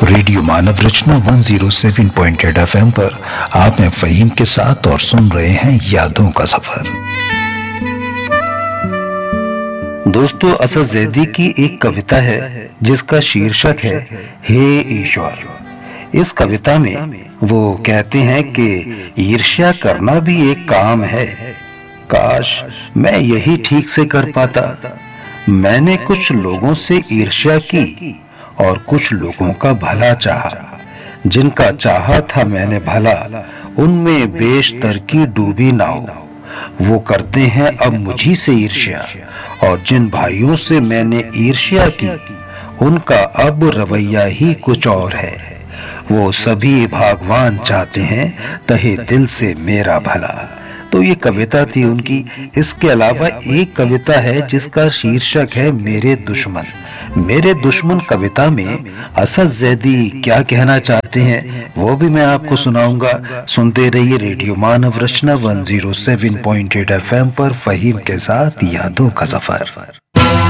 Radio मानव रचना 107.8 FM पर आप हैं फहीम के साथ और सुन रहे हैं यादों का सफर। दोस्तों, असद ज़ैदी की एक कविता है जिसका शीर्षक है हे ईश्वर। इस कविता में वो कहते हैं कि ईर्ष्या करना भी एक काम है। काश मैं यही ठीक से कर पाता। मैंने कुछ लोगों से ईर्ष्या की और कुछ लोगों का भला चाहा। जिनका चाहा था मैंने भला, उनमें बेशतर की डूबी नाव। वो करते हैं अब मुझी से ईर्ष्या, और जिन भाइयों से मैंने ईर्ष्या की उनका अब रवैया ही कुछ और है। वो सभी भगवान चाहते हैं तहे दिल से मेरा भला। तो ये कविता थी उनकी। इसके अलावा एक कविता है जिसका शीर्षक है मेरे दुश्मन। मेरे दुश्मन कविता में असद ज़ैदी क्या कहना चाहते हैं वो भी मैं आपको सुनाऊंगा। सुनते रहिए रेडियो मानव रचना 107.8 FM पर फहीम के साथ यादों का सफर।